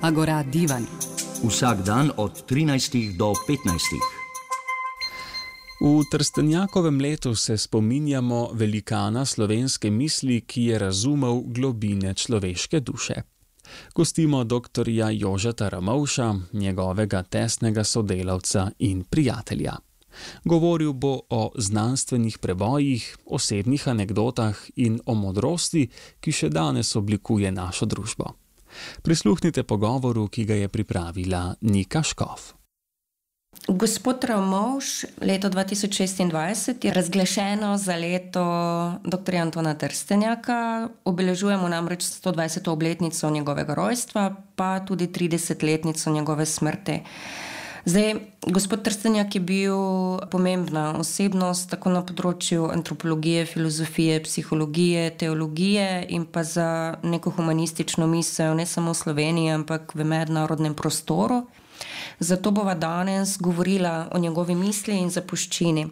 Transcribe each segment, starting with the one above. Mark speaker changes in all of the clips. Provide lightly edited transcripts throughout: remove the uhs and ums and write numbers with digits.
Speaker 1: Agora Divan.
Speaker 2: Vsak dan od 13 do 15.
Speaker 3: V Trstenjakovem letu se spominjamo velikana slovenske misli, ki je razumel globine človeške duše. Gostimo doktorja Jožeta Ramovša, njegovega tesnega sodelavca in prijatelja. Govoril bo o znanstvenih prebojih, osebnih anekdotah in o modrosti, ki še danes oblikuje našo družbo. Prisluhnite pogovoru, ki ga je pripravila Nika Škof.
Speaker 4: Gospod Ramovš, leto 2026 je razglašeno za leto dr. Antona Trstenjaka. Obeležujemo namreč 120. obletnico njegovega rojstva, pa tudi 30-letnico njegove smrti. Zdaj, gospod Trstenjak je bil pomembna osebnost tako na področju antropologije, filozofije, psihologije, teologije in pa za neko humanistično misel ne samo v Sloveniji, ampak v mednarodnem prostoru. Zato bova danes govorila o njegovi misli in zapuščini.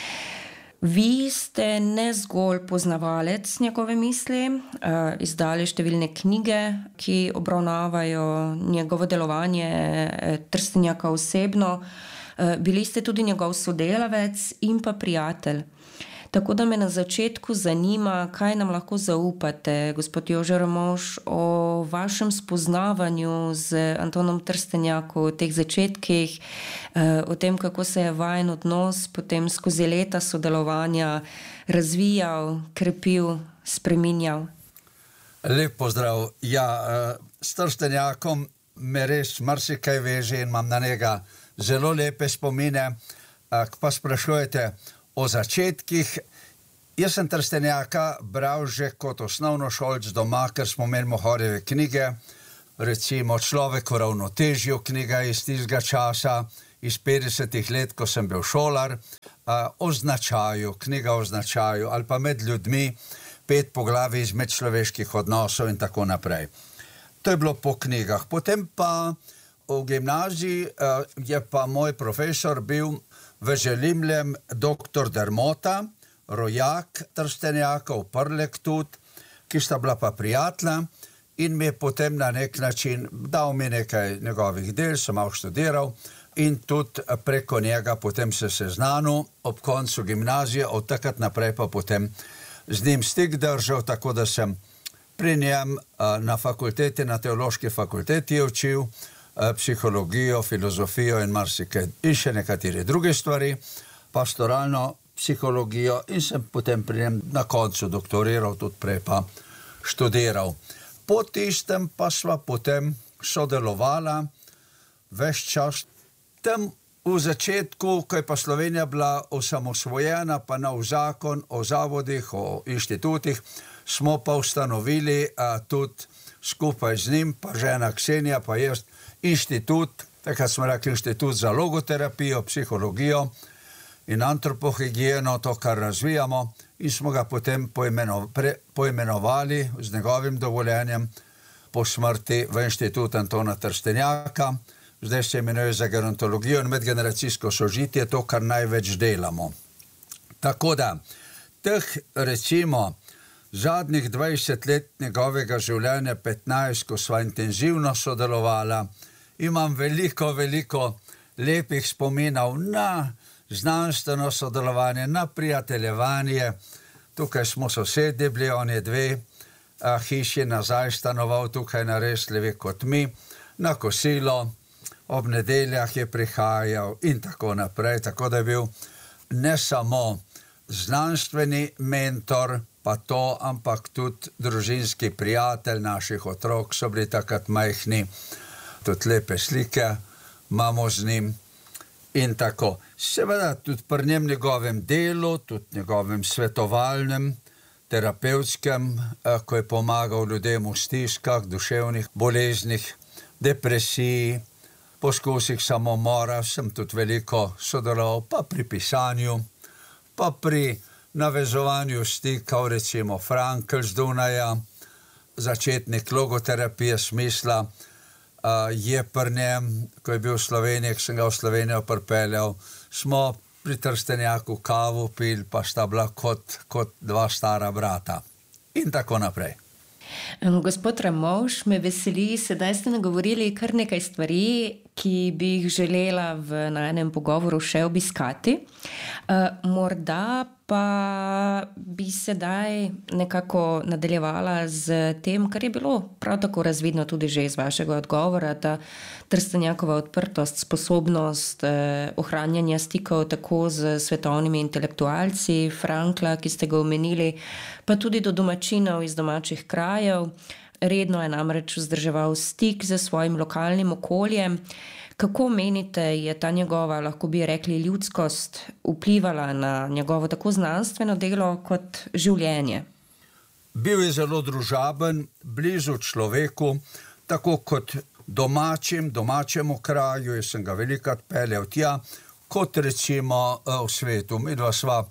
Speaker 4: Vi ste ne zgolj poznavalec njegove misli, izdali številne knjige, ki obravnavajo njegovo delovanje Trstenjaka osebno. Bili ste tudi njegov sodelavec in pa prijatelj. Tako da me na začetku zanima, kaj nam lahko zaupate, gospod Jože Ramovš, o vašem spoznavanju z Antonom Trstenjakom, o teh začetkih, o tem, kako se je vajen odnos potem skozi leta sodelovanja razvijal, krepil, spreminjal.
Speaker 5: Lep pozdrav. Ja, s Trstenjakom me res marsikaj veže in imam na njega zelo lepe spomine. Pa sprašujete o začetkih. Jaz sem Trstenjaka bral že kot osnovnošolc doma, ker smo imeli Mohorjeve knjige, recimo Človek v ravnotežju, knjiga iz tistega časa, iz 50 let, ko sem bil šolar, o značaju, knjiga o značaju, ali pa Med ljudmi, 5 poglavij iz medčloveških odnosov in tako naprej. To je bilo po knjigah. Potem pa v gimnaziji je pa moj profesor bil v Želimljem dr. Dermota, rojak Trstenjakov, Prlek tudi, ki sta bila pa prijatelja in mi je potem na nek način dal mi nekaj njegovih del, sem malo študiral in tudi preko njega potem se seznanil ob koncu gimnazije, od takrat naprej pa potem z njim stik držal, tako da sem pri njem na fakulteti, na teološki fakulteti učil psihologijo, filozofijo in marsikaj in še nekatere druge stvari, pastoralno psihologijo in sem potem pri njem na koncu doktoriral, tudi prej pa študiral. Po tistem pa sva potem sodelovala ves čas. Tam v začetku, ko je pa Slovenija bila osamosvojena, pa nov zakon o zavodih, o inštitutih, smo pa ustanovili tudi skupaj z njim, pa žena Ksenija, pa jaz, inštitut, takrat smo rekli Inštitut za logoterapijo, psihologijo in antropohigieno, to, kar razvijamo, in smo ga potem poimenovali z njegovim dovoljenjem po smrti v Inštitut Antona Trstenjaka. Zdaj se imenuje za gerontologijo in medgeneracijsko sožitje, to, kar največ delamo. Tako da, teh recimo zadnjih 20 let njegovega življenja, 15, ko sva intenzivno sodelovala, imam veliko lepih spominov na znanstveno sodelovanje, na prijateljevanje. Tukaj smo sosedje bili, on je 2 hiši nazaj stanoval tukaj na Resljevi kot mi, na kosilo, ob nedeljah je prihajal in tako naprej. Tako da je bil ne samo znanstveni mentor, pa to, ampak tudi družinski prijatelj naših otrok, so bili takrat majhni, tudi lepe slike imamo z njim in tako. Seveda tudi pri njegovem delu, tudi njegovem svetovalnem, terapevtskem, ko je pomagal ljudem v stiskah, duševnih boleznih, depresiji, poskusih samomora, sem tudi veliko sodeloval, pa pri pisanju, pa pri navezovanju stikov, recimo Frankl z Dunaja, začetnik logoterapije smisla, je pri njem, ko je bil v Sloveniji, ko sem ga v Slovenijo pripeljal, smo pri Trstenjaku kavo pili, pa sta bila kot 2 stara brata in tako naprej.
Speaker 4: Gospod Ramovš, me veseli, sedaj ste nagovorili kar nekaj stvari, ki bi jih želela v najnem pogovoru še obiskati. Morda pa bi sedaj nekako nadaljevala z tem, kar je bilo prav tako razvidno tudi že iz vašega odgovora, da Trstenjakova odprtost, sposobnost ohranjanja stikov tako z svetovnimi intelektualci, Frankla, ki ste ga omenili, pa tudi do domačinov iz domačih krajev. Redno je namreč vzdrževal stik z svojim lokalnim okoljem. Kako menite, je ta njegova, lahko bi rekli, ljudskost vplivala na njegovo tako znanstveno delo kot življenje?
Speaker 5: Bil je zelo družaben, blizu človeku, tako kot domačemu kraju, jaz sem ga velikokrat peljal tja, kot recimo v svetu. Midva sva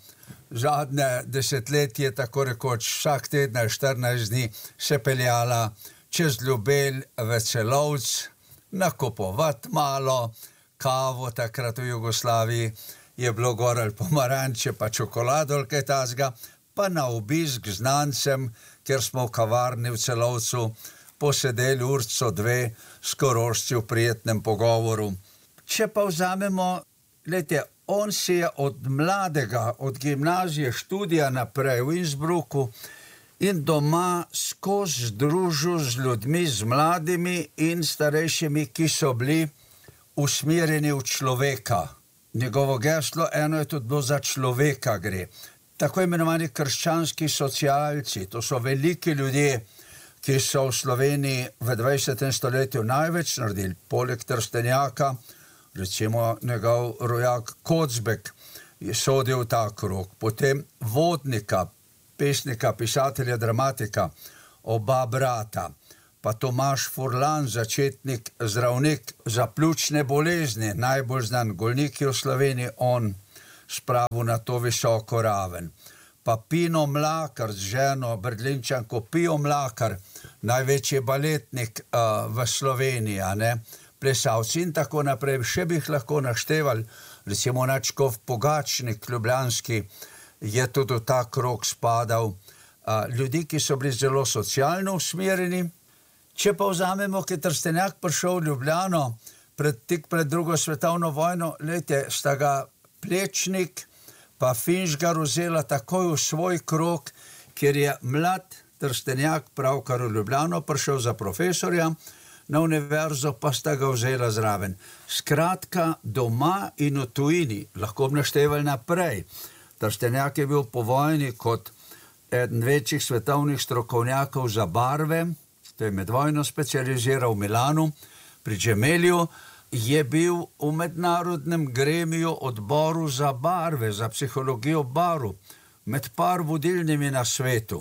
Speaker 5: zadnje desetletje, tako rekoč vsak teden 14 dni se peljala čez Ljubelj v Celovec, nakupovati malo, kavo, takrat v Jugoslaviji je bilo gor ali pomaranče, pa čokolado ali kaj tasga, pa na obisk znancem, ker smo v kavarni v Celovcu posedeli urco dve s Korošci v prijetnem pogovoru. Če pa vzamemo, glejte, on si je od mladega, od gimnazije, študija naprej v Innsbrucku in doma skozi družil z ljudmi, z mladimi in starejšimi, ki so bili usmerjeni v človeka. Njegovo geslo, eno je tudi bilo za človeka gre. Tako imenovani krščanski socialci, to so veliki ljudje, ki so v Sloveniji v 20. stoletju največ naredili, poleg Trstenjaka, recimo njegov rojak Kocbek je sodil v ta krog, potem Vodnika, pesnika, pisatelja, dramatika, oba brata, pa Tomaž Furlan, začetnik, zdravnik za pljučne bolezni, najbolj znan Golnik je v Sloveniji, on spravil na to visoko raven. Pa Pino Mlakar z ženo, Brdlinčanko Pijo Mlakar, največji baletnik v Sloveniji, plesalci in tako naprej. Še bi jih lahko naštevali, recimo Načkov Pogačnik, ljubljanski, je tudi v ta krog spadal. Ljudi, ki so bili zelo socialno usmerjeni. Če pa vzamemo, ki je Trstenjak prišel v Ljubljano tik pred drugo svetovno vojno, lejte, sta ga Plečnik pa Finžgar vzela takoj v svoj krog, kjer je mlad Trstenjak pravkar v Ljubljano prišel za profesorja, na univerzo pa sta ga vzela zraven. Skratka, doma in v tujini, lahko bi naštevali naprej. Trstenjak je bil po vojni kot eden večjih svetovnih strokovnjakov za barve, to je med vojno specializiral v Milanu, pri Gemelju, je bil v mednarodnem gremiju odboru za barve, za psihologijo barv, med par vodilnimi na svetu.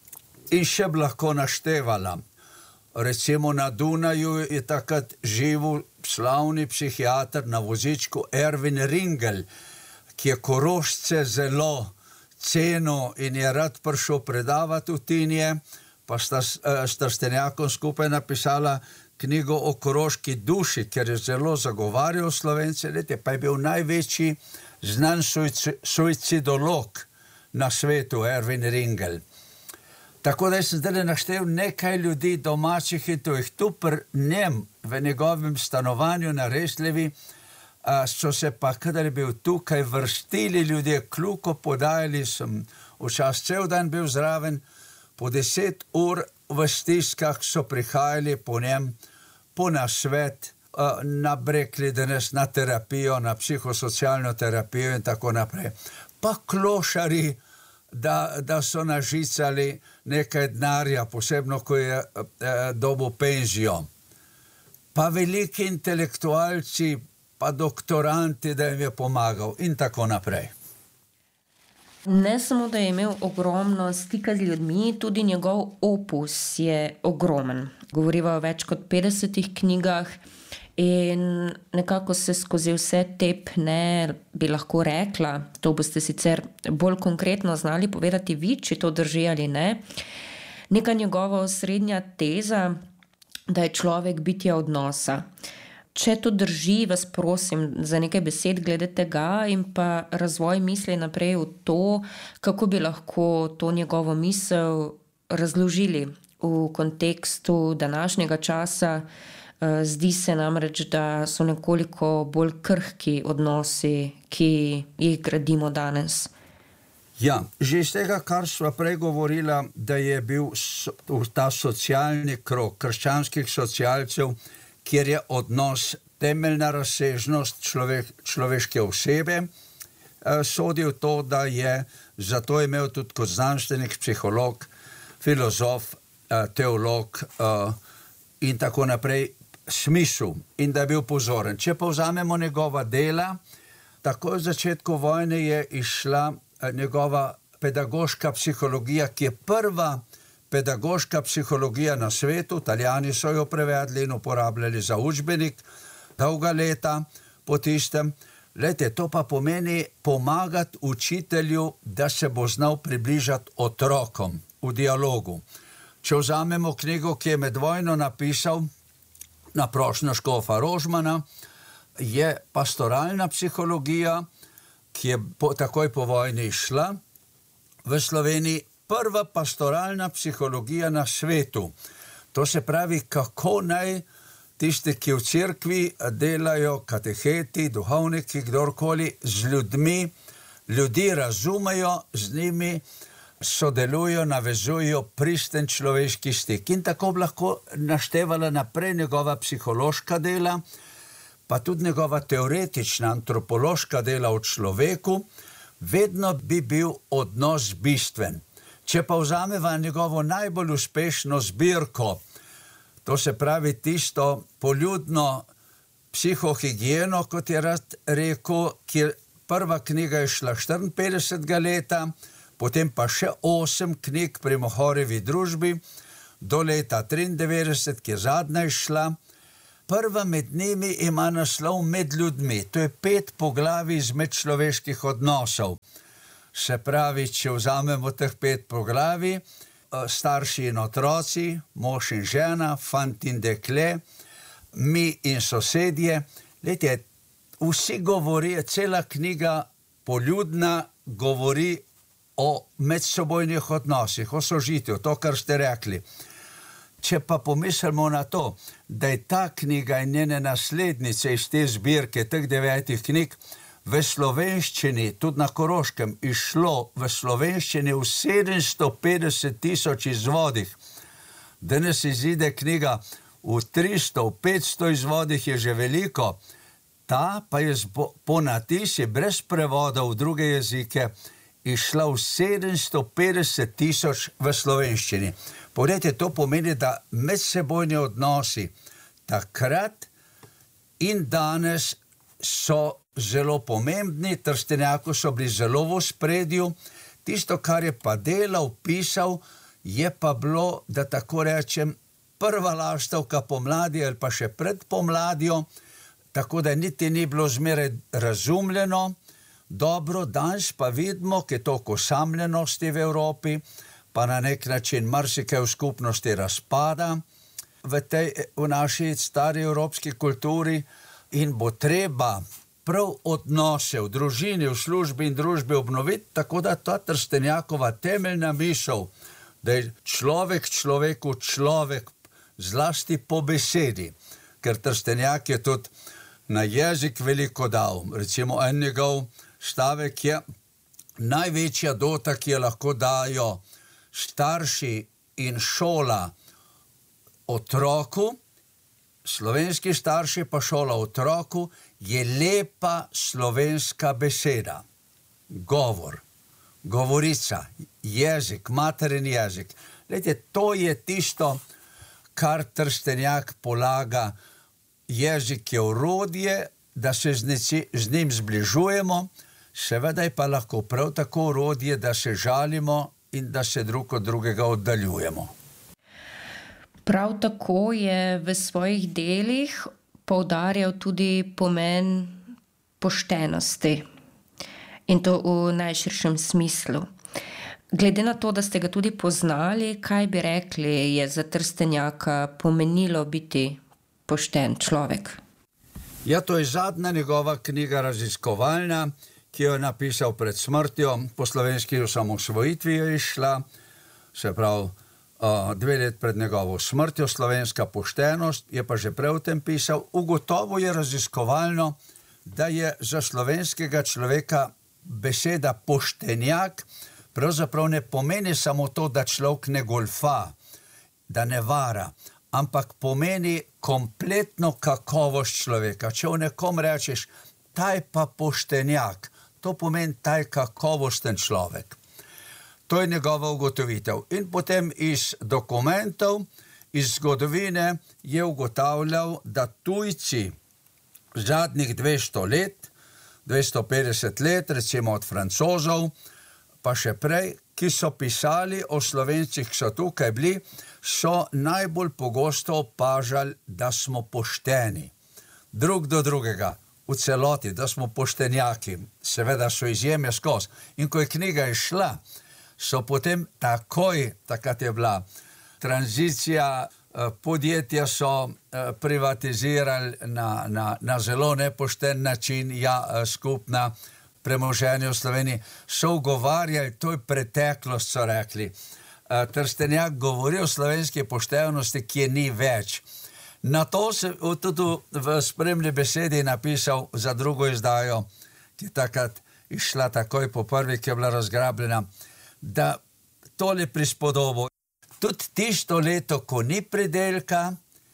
Speaker 5: In še bi lahko naštevala. Recimo na Dunaju je takrat živel slavni psihiater na vozičku Erwin Ringel, ki je Korošce zelo cenil in je rad prišel predavati v Tinje, pa sta s Trstenjakom skupaj napisala knjigo o koroški duši, ker je zelo zagovarjal Slovence, pa je bil največji znan suicidolog na svetu, Erwin Ringel. Tako da sem zdaj naštel nekaj ljudi domačih in tujih. Tu pri njem, v njegovem stanovanju na Resljevi, so se pa, kadar je bil tukaj, vrstili ljudje, kljuko podajali, sem včasih cel dan bil zraven, po 10 ur v stiskah so prihajali po njem, po nasvet, na Breklidnes, na terapijo, na psihosocialno terapijo in tako naprej. Pa klošari, da so nažicali nekaj denarja, posebno, ko je dobil penzijo. Pa veliki intelektualci, pa doktoranti, da jim je pomagal in tako naprej.
Speaker 4: Ne samo, da je imel ogromno stika z ljudmi, tudi njegov opus je ogromen. Govoriva o več kot 50 knjigah in nekako se skozi vse te pne, bi lahko rekla, to boste sicer bolj konkretno znali povedati vi, če to drži ali ne, neka njegova osrednja teza, da je človek bitje odnosa. Če to drži, vas prosim za nekaj besed glede tega in pa razvoj misli naprej v to, kako bi lahko to njegovo misel razložili v kontekstu današnjega časa. Zdi se namreč, da so nekoliko bolj krhki odnosi, ki jih gradimo danes.
Speaker 5: Ja, že iz tega, kar sva prej govorila, da je bil ta socialni krog krščanskih socialcev, kjer je odnos temeljna razsežnost človeške osebe, sodil to, da je zato imel tudi kot znanstvenik, psiholog, filozof, teolog in tako naprej smisel in da je bil pozoren. Če povzamemo njegova dela, takoj v začetku vojne je išla njegova pedagoška psihologija, ki je prva pedagoška psihologija na svetu. Italijani so jo prevedli in uporabljali za učbenik dolga leta po tistem. Glejte, to pa pomeni pomagati učitelju, da se bo znal približati otrokom v dialogu. Če vzamemo knjigo, ki je med vojno napisal na prošnjo škofa Rožmana, je pastoralna psihologija, ki je takoj po vojni išla v Sloveniji, prva pastoralna psihologija na svetu. To se pravi, kako naj tisti, ki v cerkvi delajo, kateheti, duhovniki, kdorkoli, z ljudmi, ljudi razumejo, z njimi sodelujo, navezujo pristen človeški stik. In tako bi lahko naštevala naprej njegova psihološka dela, pa tudi njegova teoretična, antropološka dela o človeku, vedno bi bil odnos bistven. Če pa vzameva njegovo najbolj uspešno zbirko, to se pravi tisto poljudno psihohigieno, kot je rad rekel, kjer prva knjiga je šla 54. leta, potem pa še 8 knjig pri Mohorjevi družbi, do leta 93, ki je zadnja šla. Prva med njimi ima naslov Med ljudmi. To je 5 poglavij iz medčloveških odnosov. Se pravi, če vzamemo teh 5 poglavij, starši in otroci, mož in žena, fant in dekle, mi in sosedje. Lejte, vsi govorijo, cela knjiga poljudna govori o medsebojnih odnosih, o sožitju, to, kar ste rekli. Če pa pomislimo na to, da je ta knjiga in njene naslednice iz te zbirke, teh 9 knjig, v slovenščini, tudi na Koroškem, išlo v slovenščini v 750 000 izvodih. Danes izide knjiga v 300, 500 izvodih, je že veliko. Ta pa je po natisi brez prevoda v druge jezike išla v 750 000 v slovenščini. Poglejte, to pomeni, da medsebojni odnosi takrat in danes so zelo pomembni, Trstenjaku so bili zelo v ospredju. Tisto, kar je pa delal, pisal, je pa bilo, da tako rečem, prva laštovka pomladi ali pa še pred pomladjo, tako da niti ni bilo zmeraj razumljeno. Dobro, danes pa vidimo, ki je toliko osamljenosti v Evropi, pa na nek način marsikaj v skupnosti razpada v naši stari evropski kulturi in bo treba prav odnose v družini, v službi in družbi obnoviti, tako da ta Trstenjakova temeljna misel, da je človek človeku človek, zlasti po besedi, ker Trstenjak je tudi na jezik veliko dal. Recimo en njegov stavek je: največja dota, ki jo lahko dajo starši in šola otroku, slovenski starši pa šola otroku, je lepa slovenska beseda. Govor, govorica, jezik, materin jezik. Glejte, to je tisto, kar Trstenjak polaga. Jezik je orodje, da se z njim zbližujemo, seveda je pa lahko prav tako orodje, da se žalimo in da se drug od drugega oddaljujemo.
Speaker 4: Prav tako je v svojih delih poudarjal tudi pomen poštenosti in to v najširšem smislu. Glede na to, da ste ga tudi poznali, kaj bi rekli, je za Trstenjaka pomenilo biti pošten človek?
Speaker 5: Ja, to je zadnja njegova knjiga raziskovalna, ki jo je napisal pred smrtjo, po slovenski osamosvojitvi je išla, se pravi 2 let pred njegovo smrtjo, Slovenska poštenost, je pa že prej o tem pisal. Ugotovo je raziskovalno, da je za slovenskega človeka beseda poštenjak pravzaprav ne pomeni samo to, da človek ne golfa, da ne vara, ampak pomeni kompletno kakovost človeka. Če o nekom rečeš, taj pa poštenjak, to pomeni taj kakovosten človek. To je njegova ugotovitev. In potem iz dokumentov, iz zgodovine je ugotavljal, da tujci zadnjih 200 let, 250 let, recimo od Francozov, pa še prej, ki so pisali o Slovencih, ki so tukaj bili, so najbolj pogosto opažali, da smo pošteni. Drug do drugega, v celoti, da smo poštenjaki. Seveda so izjeme skozi. In ko je knjiga išla, so potem takoj, takrat je bila tranzicija, podjetja so privatizirali na zelo nepošten način, skupna premoženje v Sloveniji, so ugovarjali, to je preteklost, so rekli. Trstenjak govori o slovenski poštenosti, ki je ni več. Na to se tudi v spremni besedi napisal za drugo izdajo, ki je takrat išla takoj po prvi, ki je bila razgrabljena, da tole prispodobo. Tudi tisto leto, ko ni pridelka,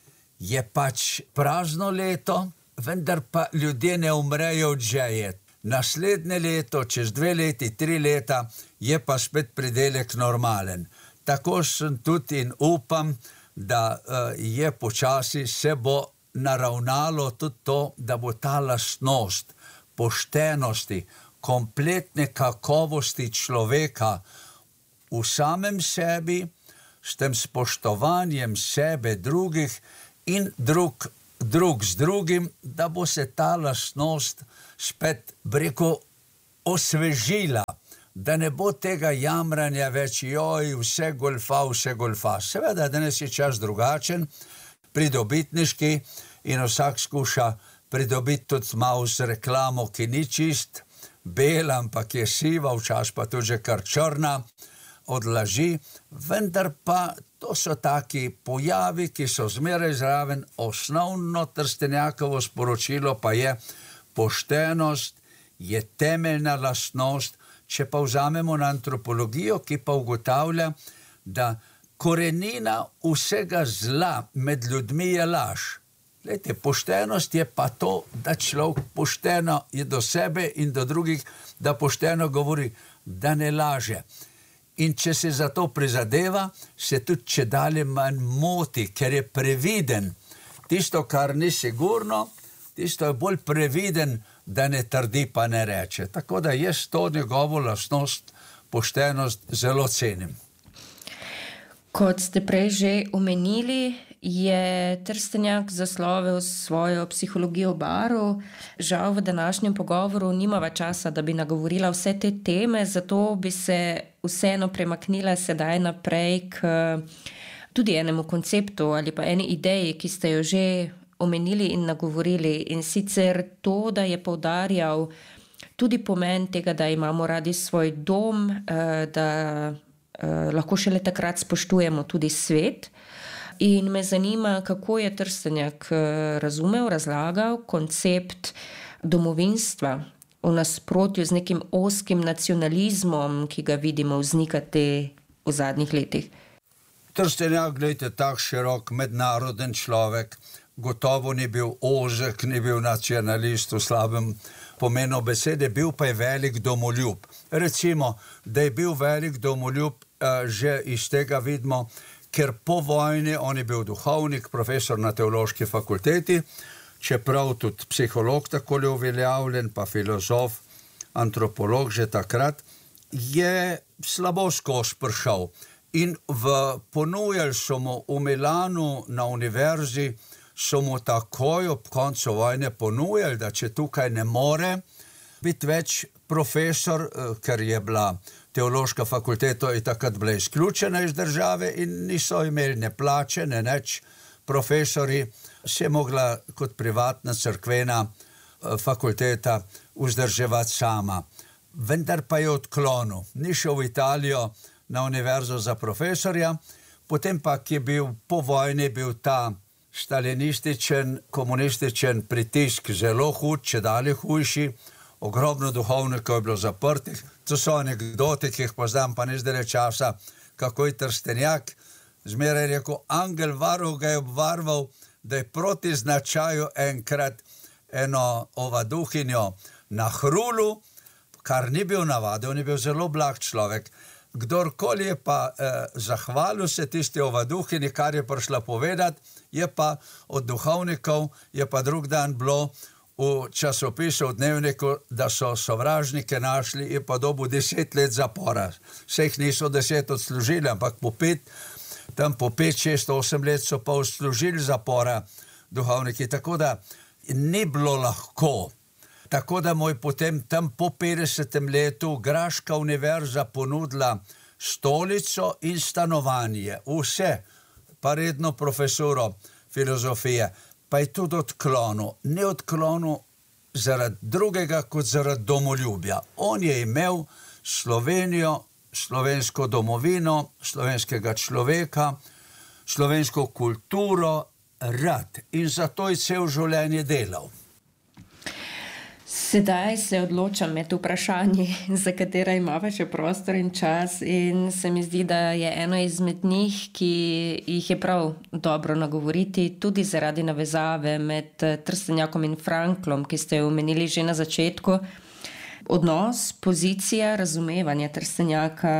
Speaker 5: je pač prazno leto, vendar pa ljudje ne umrejo od žeje. Naslednje leto, čez 2 leti, 3 leta, je pa spet pridelek normalen. Tako sem tudi in upam, da je počasi se bo naravnalo tudi to, da bo ta lastnost poštenosti, kompletne kakovosti človeka v samem sebi, s tem spoštovanjem sebe, drugih in drug z drugim, da bo se ta lastnost spet, rekel, osvežila, da ne bo tega jamranja več, joj, vse golfa. Seveda, danes je čas drugačen, pridobitniški in vsak skuša pridobiti tudi malo z reklamo, ki ni čist bela, ampak je siva, včasih pa tudi že kar črna, od laži, vendar pa to so taki pojavi, ki so zmeraj zraven. Osnovno Trstenjakovo sporočilo pa je, poštenost je temeljna lastnost. Če pa vzamemo na antropologijo, ki pa ugotavlja, da korenina vsega zla med ljudmi je laž. Glejte, poštenost je pa to, da človek pošteno je do sebe in do drugih, da pošteno govori, da ne laže. In če se za to prizadeva, se tudi čedalje manj moti, ker je previden. Tisto, kar ni sigurno, tisto je bolj previden, da ne trdi pa ne reče. Tako da jaz to njegovo lastnost, poštenost zelo cenim.
Speaker 4: Kot ste prej že omenili, je Trstenjak zaslovel svojo psihologijo barv. Žal v današnjem pogovoru nimava časa, da bi nagovorila vse te teme, zato bi se vseeno premaknila sedaj naprej k tudi enemu konceptu ali pa eni ideji, ki ste jo že omenili in nagovorili, in sicer to, da je poudarjal tudi pomen tega, da imamo radi svoj dom, da lahko šele takrat spoštujemo tudi svet. In me zanima, kako je Trstenjak razumel, razlagal koncept domovinstva v nasprotju z nekim ozkim nacionalizmom, ki ga vidimo vznikati v zadnjih letih.
Speaker 5: Trstenjak, gledajte, tak širok mednaroden človek, gotovo ni bil ozek, ni bil nacionalist v slabem pomenu besede, bil pa je velik domoljub. Recimo, da je bil velik domoljub, že iz tega vidimo, ker po vojni on je bil duhovnik, profesor na teološki fakulteti, čeprav tudi psiholog tako je uveljavljen, pa filozof, antropolog že takrat, je slabo skozi prišel. In ponujali so mu v Milanu na univerzi, so mu takoj ob koncu vojne ponujali, da če tukaj ne more biti več profesor, ker je bila teološka fakulteta je takrat bila izključena iz države in niso imeli ne plače, ne nič. Profesori se je mogla kot privatna cerkvena fakulteta vzdrževati sama. Vendar pa je odklonil. Ni šel v Italijo na univerzo za profesorja, potem pa, ki je bil po vojni, bil ta stalinističen, komunističen pritisk zelo hud, čedalje hujši, ogromno duhovnikov je bilo zaprtih. To so anekdote, ki jih poznam, pa ne zdaj časa, kako je Trstenjak zmeraj rekel, angel varuh ga je obvaroval, da je proti značaju enkrat eno ovaduhinjo na hrulu, kar ni bil navaden, on je bil zelo blag človek. Kdorkoli je pa zahvalil se tisti ovaduhinji, kar je prišla povedati, je pa od duhovnikov, je pa drug dan bilo v časopisu, v dnevniku, da so sovražnike našli, je pa dobil 10 let zapora. Vseh niso 10 odslužili, ampak po 5, 6, 8 let so pa odslužili zapora duhovniki. Tako da ni bilo lahko. Tako da mu je potem tam po 50. letu Graška univerza ponudila stolico in stanovanje. Vse, pa redno profesuro filozofije. Pa je tudi odklonil. Ne odklonil zaradi drugega, kot zaradi domoljubja. On je imel Slovenijo, slovensko domovino, slovenskega človeka, slovensko kulturo rad. In zato je cel življenje delal.
Speaker 4: Sedaj se odločam med vprašanji, za katera imava še prostor in čas, in se mi zdi, da je eno izmed njih, ki jih je prav dobro nagovoriti, tudi zaradi navezave med Trstenjakom in Franklom, ki ste jo omenili že na začetku. Odnos, pozicija, razumevanje Trstenjaka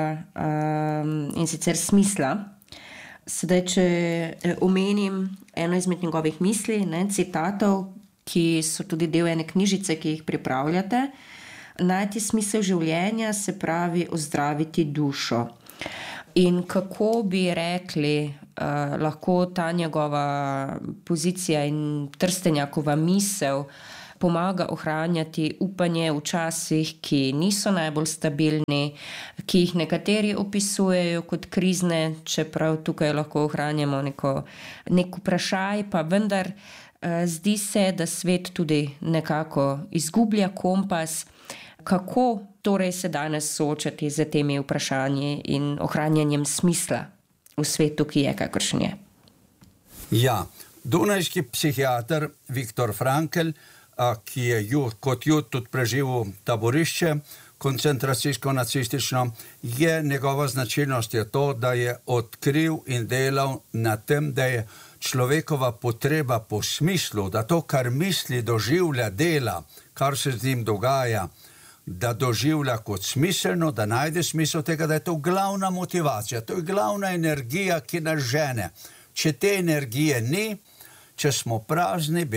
Speaker 4: in sicer smisla. Sedaj, če omenim eno izmed njegovih misli, citatov, ki so tudi del ene knjižice, ki jih pripravljate. Najti smisel življenja, se pravi ozdraviti dušo. In kako bi rekli, lahko ta njegova pozicija in Trstenjakova misel pomaga ohranjati upanje v časih, ki niso najbolj stabilni, ki jih nekateri opisujejo kot krizne, čeprav tukaj lahko ohranjamo nek vprašaj, pa vendar zdi se, da svet tudi nekako izgublja kompas. Kako torej se danes soočati z temi vprašanji in ohranjanjem smisla v svetu, ki je kakršen je?
Speaker 5: Ja, dunajski psihiater Viktor Frankl, ki je kot Jud tudi preživel taborišče koncentracijsko-nacistično, je njegova značilnost je to, da je odkril in delal na tem, da je človekova potreba po smislu, da to, kar misli, doživlja, dela, kar se z njim dogaja, da doživlja kot smiselno, da najde smisel tega, da je to glavna motivacija, to je glavna energija, ki nas žene. Če te energije ni, če smo prazni,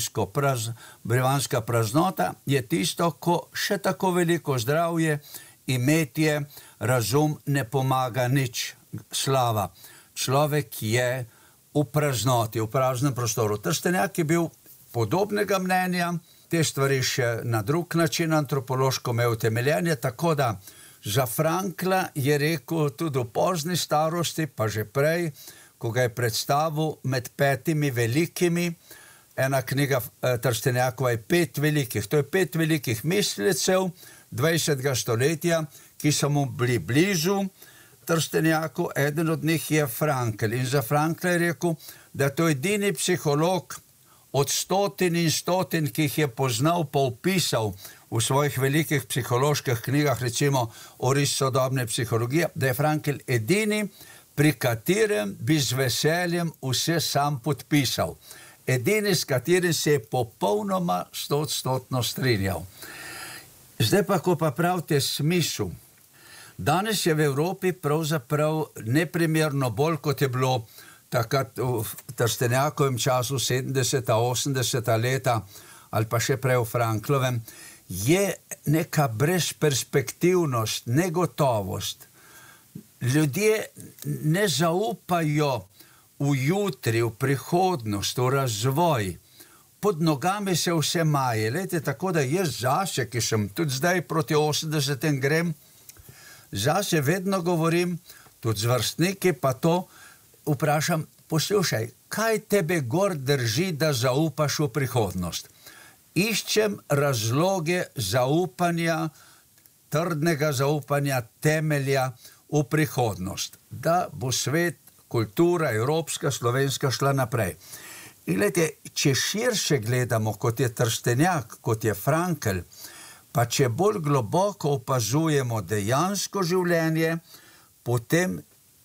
Speaker 5: bivanska praznota je tisto, ko še tako veliko zdravje, imetje, razum ne pomaga nič. Slava. Človek je v praznoti, v praznem prostoru. Trstenjak je bil podobnega mnenja, te stvari še na drug način antropološko imel utemeljenje, tako da za Frankla je rekel tudi v pozni starosti, pa že prej, ko ga je predstavil med 5 velikimi, ena knjiga Trstenjakova je 5 velikih, to je 5 velikih mislecev 20. stoletja, ki so mu bili blizu Trstenjaku, eden od njih je Frankl. In za Frankla je rekel, da to je edini psiholog od stotin in stotin, ki jih je poznal, pa opisal v svojih velikih psiholoških knjigah, recimo Oris sodobne psihologije, da je Frankl edini, pri katerem bi z veseljem vse sam podpisal. Edini, s katerim se je popolnoma 100% strinjal. Zdaj pa, ko pa pravite smisel, danes je v Evropi pravzaprav neprimerno bolj, kot je bilo takrat v Trstenjakovem času 70., 80. leta ali pa še prej v Franklovem, je neka brezperspektivnost, negotovost. Ljudje ne zaupajo v jutri, v prihodnost, v razvoj. Pod nogami se vse maje. Lejte, tako da jaz zase, ki sem tudi zdaj proti 80 grem, zase vedno govorim, tudi z vrstniki pa to vprašam, poslušaj, kaj tebe gor drži, da zaupaš v prihodnost? Iščem razloge zaupanja, trdnega zaupanja, temelja v prihodnost. Da bo svet kultura, evropska, slovenska šla naprej. In glede, če širše gledamo, kot je Trstenjak, kot je Frankl, pa če bolj globoko opazujemo dejansko življenje, potem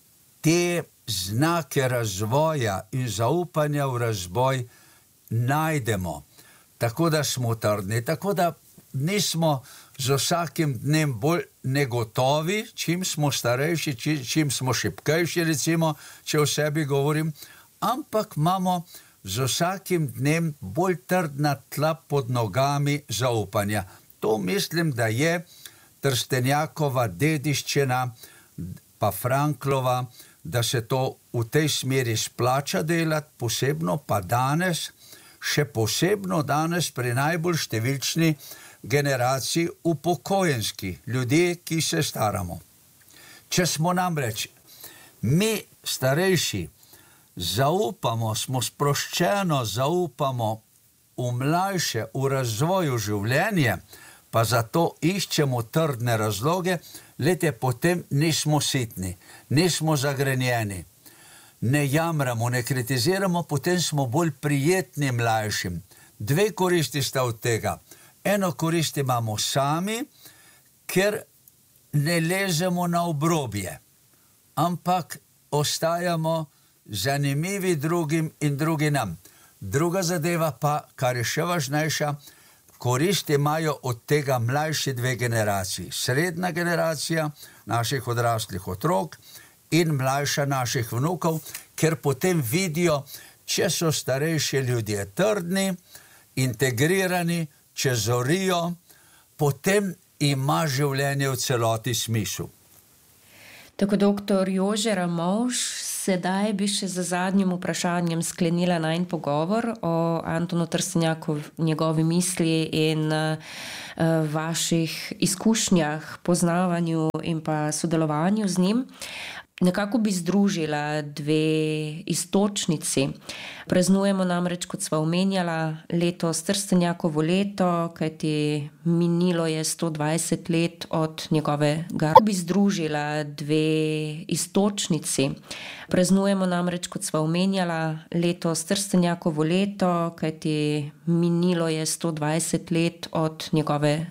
Speaker 5: te znake razvoja in zaupanja v razvoj najdemo. Tako da smo trdni, tako da nismo z vsakim dnem bolj negotovi, čim smo starejši, čim smo šibkejši, recimo, če o sebi govorim, ampak imamo z vsakim dnem bolj trdna tla pod nogami zaupanja. To mislim, da je Trstenjakova dediščina, pa Franklova, da se to v tej smeri splača delati, posebno pa danes, še posebno danes pri najbolj številčni generaciji upokojenski, ljudje, ki se staramo. Če smo namreč mi starejši, zaupamo, smo sproščeno zaupamo v mlajše, v razvoju življenja, pa zato iščemo trdne razloge, lete, potem nismo sitni, nismo zagrenjeni, ne jamramo, ne kritiziramo, potem smo bolj prijetni mlajšim. Dve koristi sta od tega. Eno korist imamo sami, ker ne lezemo na obrobje, ampak ostajamo zanimivi drugim in drugi nam. Druga zadeva pa, kar je še važnejša, korist imajo od tega mlajši dve generaciji. Srednja generacija naših odraslih otrok in mlajša naših vnukov, ker potem vidijo, če so starejši ljudje trdni, integrirani, če zorijo, potem ima življenje v celoti smisel.
Speaker 4: Tako, doktor Jože Ramovš, sedaj bi še za zadnjim vprašanjem sklenila najin pogovor o Antonu Trstenjaku, njegovi misli in vaših izkušnjah, poznavanju in pa sodelovanju z njim. Nekako bi združila dve istočnici. Praznujemo namreč, kot sva omenjala, letos Trstenjakovo leto, kajti minilo je 120 let od njegovega. Bi združila dve istočnici. Praznujemo namreč, kot sva omenjala, letos Trstenjakovo leto, kajti minilo je 120 let od njegove